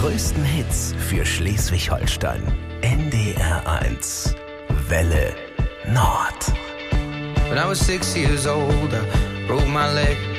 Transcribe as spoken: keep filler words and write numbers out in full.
größten Hits für Schleswig-Holstein. N D R eins. Welle Nord. When I was six years old, I broke my leg.